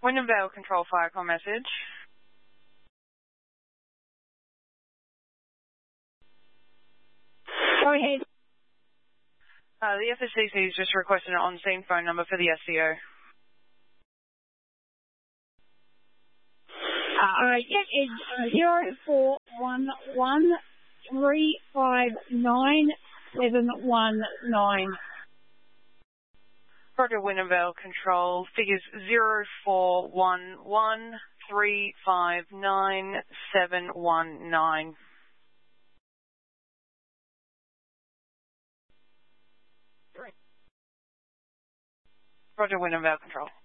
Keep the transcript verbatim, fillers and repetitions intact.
Wyndham Vale Control Fire Call message. Go ahead. Uh, the F S C C has just requested an on-scene phone number for the S C O. Uh, uh, yeah, it's zero four one one three five nine seven one nine. Roger, Wyndham Vale Control, figures zero four one one three five nine seven one nine. Roger, Wyndham Vale Control.